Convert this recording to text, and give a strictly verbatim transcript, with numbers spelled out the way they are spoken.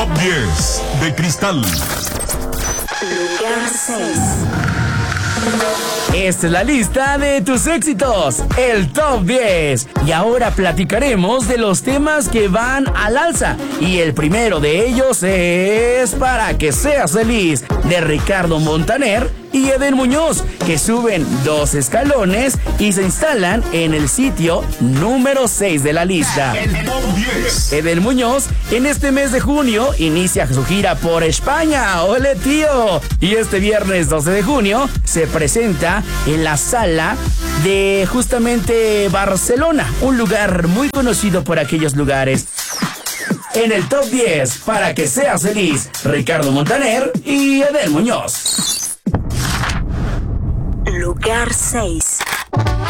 Top diez de Cristal. Lugar seis. Esta es la lista de tus éxitos, el Top diez. Y ahora platicaremos de los temas que van al alza. Y el primero de ellos es Para que seas feliz, de Ricardo Montaner y Eden Muñoz, que suben dos escalones y se instalan en el sitio número seis de la lista. El Top diez. Eden Muñoz en este mes de junio inicia su gira por España. ¡Ole, tío! Y este viernes doce de junio se presenta en la sala de justamente Barcelona, un lugar muy conocido por aquellos lugares. En el Top diez, Para que seas feliz, Ricardo Montaner y Eden Muñoz. Lugar seis.